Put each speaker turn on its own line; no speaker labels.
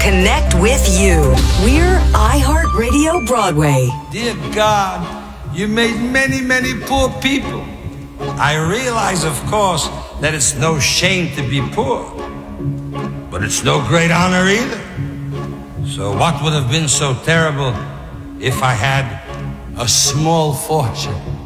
connect with you. We're iHeartRadio Broadway.
Dear God, you made many, many poor people. I realize, of course, that it's no shame to be poor, but it's no great honor either. So what would have been so terrible if I had a small fortune?